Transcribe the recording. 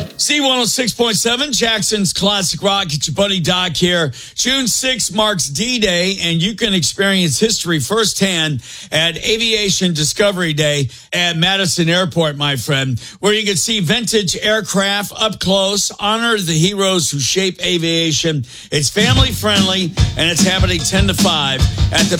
C106.7, Jackson's Classic Rock. It's your buddy Doc here. June 6th marks D-Day, and you can experience history firsthand at Aviation Discovery Day at Madison Airport, my friend, where you can see vintage aircraft up close, honor the heroes who shape aviation. It's family friendly, and it's happening 10 to 5 at the